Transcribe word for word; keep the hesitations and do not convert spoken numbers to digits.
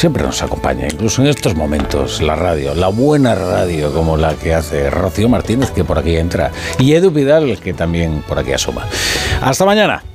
siempre nos acompaña, incluso en estos momentos, la radio, la buena radio como la que hace Rocío Martínez, que por aquí entra, y Edu Vidal, que también por aquí asoma. Hasta mañana.